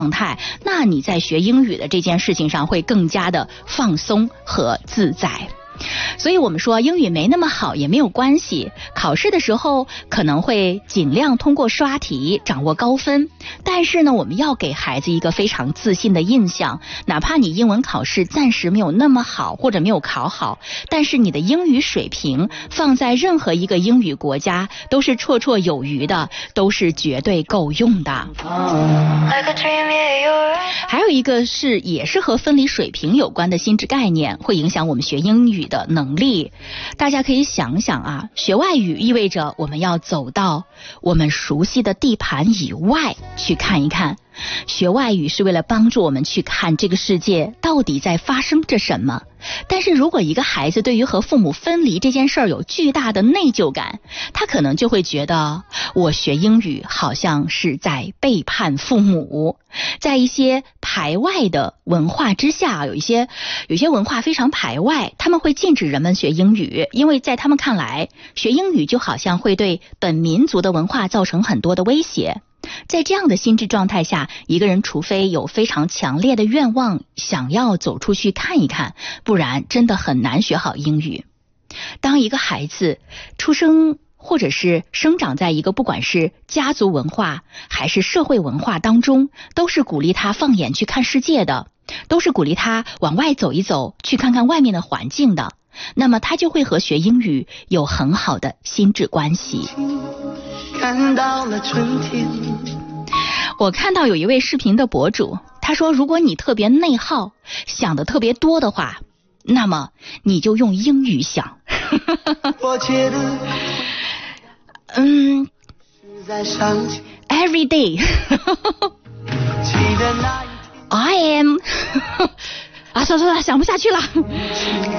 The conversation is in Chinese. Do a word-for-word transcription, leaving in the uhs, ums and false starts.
态，那你在学英语的这件事情上会更加的放松和自在。所以我们说英语没那么好也没有关系，考试的时候可能会尽量通过刷题掌握高分，但是呢我们要给孩子一个非常自信的印象，哪怕你英文考试暂时没有那么好或者没有考好，但是你的英语水平放在任何一个英语国家都是绰绰有余的，都是绝对够用的。还有一个是也是和分离水平有关的心智概念，会影响我们学英语的能力。大家可以想想啊，学外语意味着我们要走到我们熟悉的地盘以外去看一看，学外语是为了帮助我们去看这个世界到底在发生着什么。但是如果一个孩子对于和父母分离这件事儿有巨大的内疚感，他可能就会觉得我学英语好像是在背叛父母。在一些排外的文化之下，有一些有些文化非常排外，他们会禁止人们学英语，因为在他们看来学英语就好像会对本民族的文化造成很多的威胁。在这样的心智状态下，一个人除非有非常强烈的愿望想要走出去看一看，不然真的很难学好英语。当一个孩子出生或者是生长在一个不管是家族文化还是社会文化当中，都是鼓励他放眼去看世界的，都是鼓励他往外走一走，去看看外面的环境的，那么他就会和学英语有很好的心智关系。看到了春天。我看到有一位视频的博主，他说如果你特别内耗，想的特别多的话，那么你就用英语想。嗯 Every day I am 啊，算了算了，想不下去了。